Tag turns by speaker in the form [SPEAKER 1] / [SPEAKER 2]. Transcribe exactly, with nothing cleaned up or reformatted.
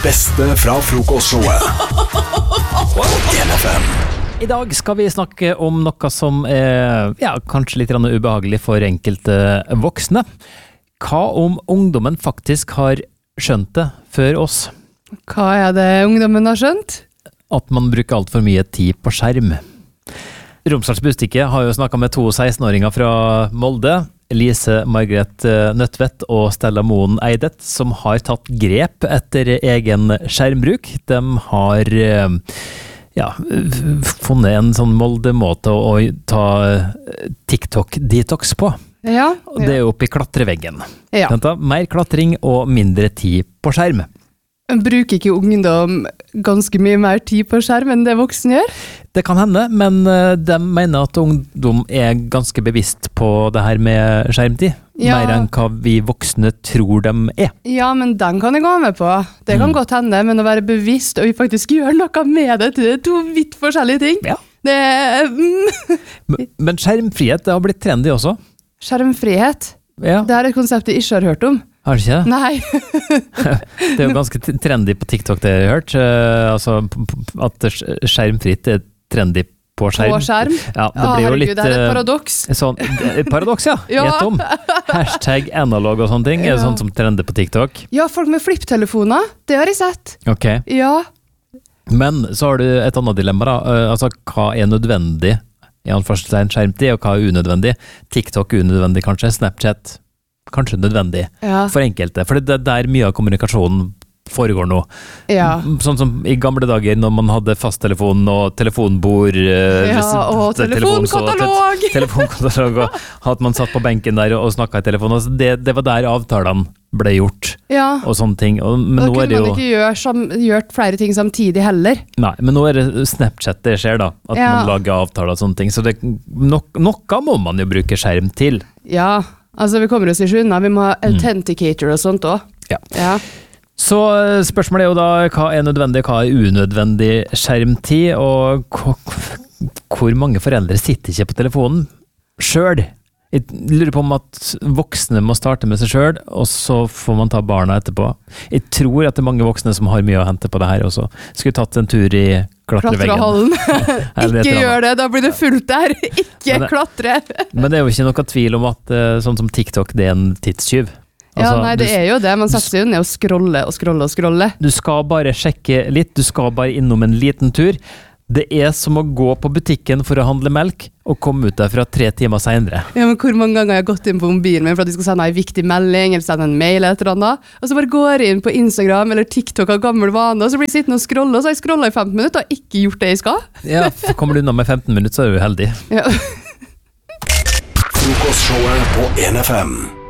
[SPEAKER 1] beste fra frokostshowet på en F M.
[SPEAKER 2] I dag skal vi snakke om noe som er ja, kanskje litt ubehagelig for enkelte voksne. Hva om ungdommen faktisk har skjønt det før oss?
[SPEAKER 3] Hva er det ungdommen har skjønt?
[SPEAKER 2] At man bruker alt for mye tid på skjerm. Romsdals Budstikke har jo snakket med to seksten-åringer fra Molde, Lise Margret Nødtvedt og Stella Moen Eidet, som har tatt grep etter egen skjermbruk. De har ja, funnet en sånn Molde-måte å ta TikTok-detox på.
[SPEAKER 3] Ja, ja.
[SPEAKER 2] Det er oppe i klatreveggen.
[SPEAKER 3] Ja.
[SPEAKER 2] Mer klatring og mindre tid på skjerm.
[SPEAKER 3] Bruker ikke ungdom ganske mye mer tid på skjerm enn det voksne gjør?
[SPEAKER 2] Det kan hende, men de mener at ungdom er ganske bevisst på det her med skjermtid. Ja. Mer enn hva vi voksne tror de er.
[SPEAKER 3] Ja, men den kan jeg gå med på. Det kan mm. godt hende, men å være bevisst og faktisk gjøre noe med det, det er to vidt forskjellige ting.
[SPEAKER 2] Ja.
[SPEAKER 3] Det mm.
[SPEAKER 2] men, men skjermfrihet, det har blitt trendy også.
[SPEAKER 3] Skjermfrihet?
[SPEAKER 2] Ja.
[SPEAKER 3] Det er et konsept jeg ikke har hørt om.
[SPEAKER 2] Har du ikke det?
[SPEAKER 3] Nei.
[SPEAKER 2] Det er jo ganske trendy på TikTok, det jeg har hørt. Uh, altså, at skjermfritt er trendy på skjerm.
[SPEAKER 3] På skjerm?
[SPEAKER 2] Ja, det blir jo
[SPEAKER 3] herregud,
[SPEAKER 2] litt...
[SPEAKER 3] det er et paradoks.
[SPEAKER 2] Sånn, paradoks, ja.
[SPEAKER 3] Ja.
[SPEAKER 2] Gjett om. Hashtag analog og sånne ting. Ja. Er det sånt som trender på TikTok?
[SPEAKER 3] Ja, folk med flipptelefoner. Det har jeg sett.
[SPEAKER 2] Ok.
[SPEAKER 3] Ja.
[SPEAKER 2] Men så har du et annet dilemma da. Uh, altså, hva er nødvendig? I anførselstegn skjermtid, og hva er unødvendig? TikTok er unødvendig kanskje, Snapchat kanskje nødvendig
[SPEAKER 3] ja.
[SPEAKER 2] For enkelte, for det er der mye av kommunikasjonen foregår nå.
[SPEAKER 3] Ja.
[SPEAKER 2] Sånn som i gamle dager når man hadde fasttelefon og telefonbord.
[SPEAKER 3] Ja, og telefonkatalog!
[SPEAKER 2] Telefonkatalog, og at man satt på benken der og snakket i telefon. Altså det, det var der avtalene ble gjort,
[SPEAKER 3] ja.
[SPEAKER 2] Og sånne ting. Og, men
[SPEAKER 3] da
[SPEAKER 2] nå
[SPEAKER 3] kunne
[SPEAKER 2] er det jo,
[SPEAKER 3] man ikke gjøre, sam, gjort flere ting samtidig heller.
[SPEAKER 2] Nei, men nå er det Snapchat det skjer da, at
[SPEAKER 3] ja.
[SPEAKER 2] Man lager avtaler og sånne ting. Så det, no, noe må man jo bruke skjerm til.
[SPEAKER 3] Ja, altså vi kommer oss ikke unna, vi må ha authenticator og sånt også.
[SPEAKER 2] Ja.
[SPEAKER 3] Ja.
[SPEAKER 2] Så spørsmålet er jo da, hva er nødvendig, hva er unødvendig skjermtid, og hvor mange foreldre sitter ikke på telefonen selv? Jeg lurer på om at voksne må starte med seg selv, og så får man ta barna etterpå. Jeg tror at det er mange voksne som har mye å hente på det her også. Skulle tatt en tur i klatreveggen.
[SPEAKER 3] Ikke gjør det, da blir det fullt der. Ikke men det, klatre.
[SPEAKER 2] Men det er jo ikke noe tvil om at sånn som TikTok, det er en tidstyv. Altså,
[SPEAKER 3] ja, nei, det
[SPEAKER 2] du,
[SPEAKER 3] er jo det. Man setter seg jo ned og scroller og scroller og scroller.
[SPEAKER 2] Du skal bare sjekke litt, du skal bare innom en liten tur. Det er som å gå på butikken for å handle melk, og komme ut derfra tre timer senere.
[SPEAKER 3] Ja, men hvor mange ganger har jeg gått inn på mobilen min for at jeg skal sende en viktig melding, eller sende en mail eller et eller annet, og så bare går jeg inn på Instagram eller TikTok av gammel vane, og så blir jeg sittende og scrolle, og så har jeg scrollet i femten minutter og ikke gjort det jeg skal.
[SPEAKER 2] Ja, kommer du unna med femten minutter, så er du heldig.
[SPEAKER 3] Ja.
[SPEAKER 1] Frokostshowet på en F M.